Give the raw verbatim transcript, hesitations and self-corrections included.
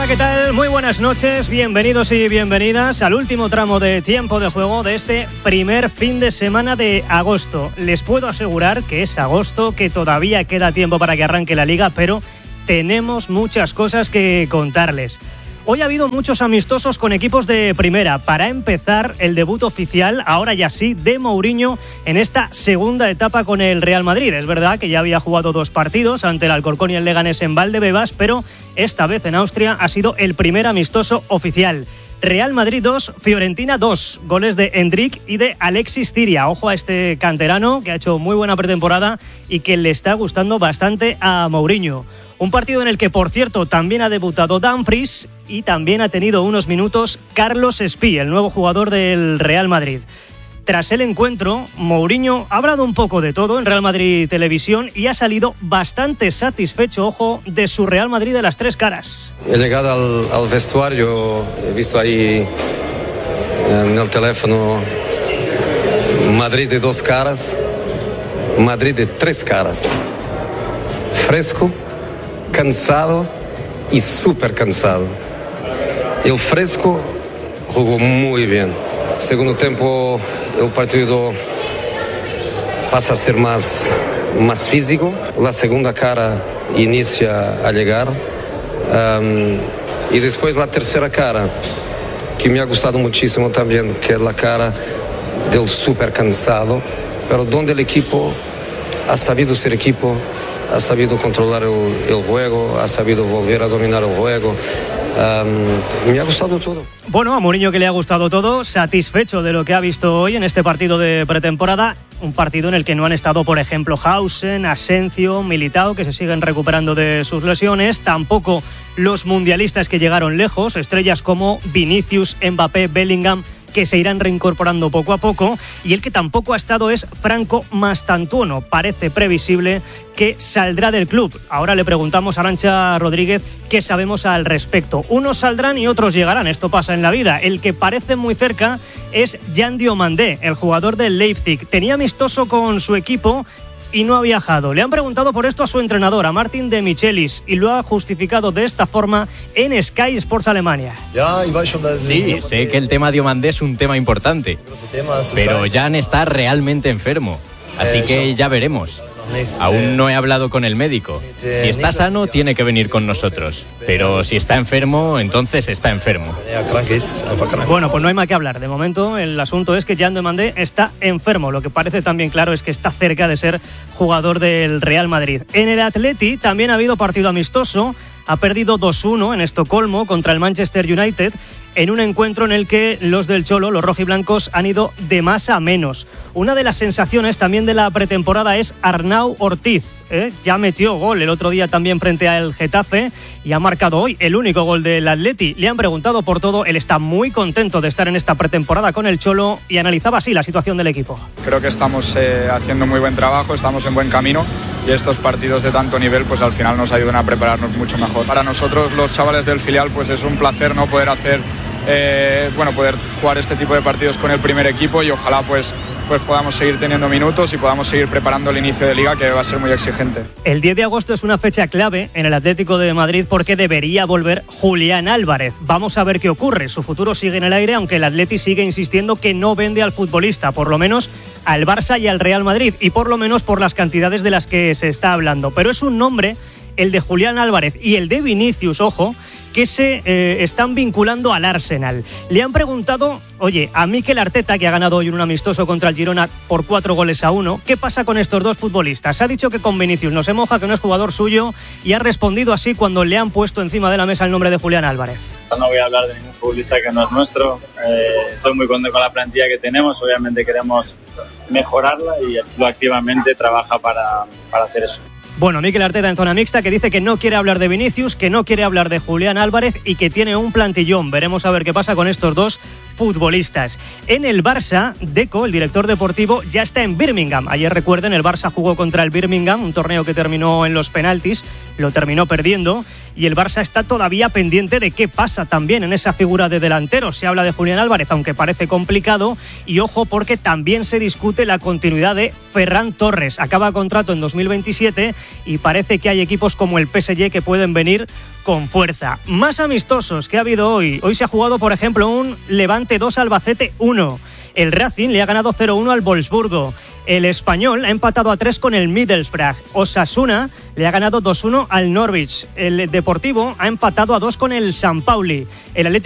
Hola, ¿qué tal? Muy buenas noches, bienvenidos y bienvenidas al último tramo de tiempo de juego de este primer fin de semana de agosto. Les puedo asegurar que es agosto, que todavía queda tiempo para que arranque la liga, pero tenemos muchas cosas que contarles. Hoy ha habido muchos amistosos con equipos de primera. Para empezar, el debut oficial, ahora ya sí, de Mourinho en esta segunda etapa con el Real Madrid. Es verdad que ya había jugado dos partidos ante el Alcorcón y el Leganés en Valdebebas, pero esta vez en Austria ha sido el primer amistoso oficial. Real Madrid dos, Fiorentina dos, goles de Endrick y de Alexis Ciria. Ojo a este canterano que ha hecho muy buena pretemporada y que le está gustando bastante a Mourinho. Un partido en el que, por cierto, también ha debutado Dumfries y también ha tenido unos minutos Carlos Espí, el nuevo jugador del Real Madrid. Tras el encuentro, Mourinho ha hablado un poco de todo en Real Madrid Televisión y ha salido bastante satisfecho, ojo, de su Real Madrid de las tres caras. He llegado al, al vestuario, he visto ahí en el teléfono Madrid de dos caras, Madrid de tres caras. Fresco, cansado y súper cansado. El Fresco jugó muy bien. Segundo tiempo el partido pasa a ser más, más físico. La segunda cara inicia a llegar. Um, y después la tercera cara, que me ha gustado muchísimo también, que es la cara del súper cansado, pero donde el equipo ha sabido ser equipo, ha sabido controlar el, el juego, ha sabido volver a dominar el juego. Um, me ha gustado todo. Bueno, a Mourinho que le ha gustado todo, satisfecho de lo que ha visto hoy en este partido de pretemporada, un partido en el que no han estado, por ejemplo, Hausen, Asencio, Militao, que se siguen recuperando de sus lesiones, tampoco los mundialistas que llegaron lejos, estrellas como Vinicius, Mbappé, Bellingham, que se irán reincorporando poco a poco, y el que tampoco ha estado es Franco Mastantuono. Parece previsible que saldrá del club. Ahora le preguntamos a Arantxa Rodríguez qué sabemos al respecto. Unos saldrán y otros llegarán, esto pasa en la vida. El que parece muy cerca es Jan Diomandé, el jugador del Leipzig. Tenía amistoso con su equipo y no ha viajado. Le han preguntado por esto a su entrenador, a Martin de Michelis, y lo ha justificado de esta forma en Sky Sports Alemania. Sí, sé que el tema Diomandé es un tema importante, pero Jan está realmente enfermo, así que ya veremos. Aún no he hablado con el médico. Si está sano, tiene que venir con nosotros. Pero si está enfermo, entonces está enfermo. Bueno, pues no hay más que hablar. De momento, el asunto es que Jan Diomandé está enfermo. Lo que parece también claro es que está cerca de ser jugador del Real Madrid. En el Atleti también ha habido partido amistoso. Ha perdido dos uno en Estocolmo contra el Manchester United, en un encuentro en el que los del Cholo, los rojiblancos, han ido de más a menos. Una de las sensaciones también de la pretemporada es Arnau Ortiz. ¿eh? Ya metió gol el otro día también frente al Getafe y ha marcado hoy el único gol del Atleti. Le han preguntado por todo, él está muy contento de estar en esta pretemporada con el Cholo y analizaba así la situación del equipo. Creo que estamos eh, haciendo muy buen trabajo, estamos en buen camino y estos partidos de tanto nivel pues al final nos ayudan a prepararnos mucho mejor. Para nosotros los chavales del filial pues es un placer no poder hacer Eh, bueno, poder jugar este tipo de partidos con el primer equipo y ojalá pues, pues podamos seguir teniendo minutos y podamos seguir preparando el inicio de liga, que va a ser muy exigente. El diez de agosto es una fecha clave en el Atlético de Madrid porque debería volver Julián Álvarez. Vamos a ver qué ocurre. Su futuro sigue en el aire, aunque el Atleti sigue insistiendo que no vende al futbolista, por lo menos al Barça y al Real Madrid, y por lo menos por las cantidades de las que se está hablando. Pero es un nombre, el de Julián Álvarez y el de Vinicius, ojo, que se eh, están vinculando al Arsenal. Le han preguntado, oye, a Mikel Arteta, que ha ganado hoy un amistoso contra el Girona por cuatro goles a uno, ¿qué pasa con estos dos futbolistas? Ha dicho que con Vinicius no se moja, que no es jugador suyo, y ha respondido así cuando le han puesto encima de la mesa el nombre de Julián Álvarez. No voy a hablar de ningún futbolista que no es nuestro. Eh, estoy muy contento con la plantilla que tenemos. Obviamente queremos mejorarla y el club activamente trabaja para, para hacer eso. Bueno, Mikel Arteta en zona mixta, que dice que no quiere hablar de Vinicius, que no quiere hablar de Julián Álvarez y que tiene un plantillón. Veremos a ver qué pasa con estos dos futbolistas. En el Barça, Deco, el director deportivo, ya está en Birmingham. Ayer, recuerden, el Barça jugó contra el Birmingham, un torneo que terminó en los penaltis, lo terminó perdiendo, y el Barça está todavía pendiente de qué pasa también en esa figura de delantero. Se habla de Julián Álvarez, aunque parece complicado, y ojo porque también se discute la continuidad de Ferran Torres. Acaba contrato en dos mil veintisiete y parece que hay equipos como el P S G que pueden venir con fuerza. Más amistosos que ha habido hoy. Hoy se ha jugado, por ejemplo, un Levante dos, Albacete uno. El Racing le ha ganado cero uno al Wolfsburgo. El Español ha empatado a tres con el Middlesbrough. Osasuna le ha ganado dos uno al Norwich. El Deportivo ha empatado a dos con el San Pauli. El Atlético